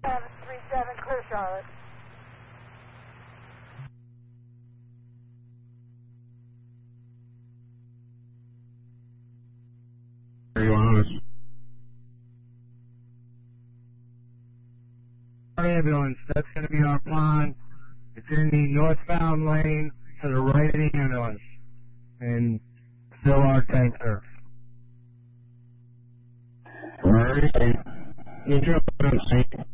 737, clear Charlotte. Are you on us? Ambulance, that's going to be our pond. It's in the northbound lane to the right of the ambulance. And fill our tanker. Alright. You jump on the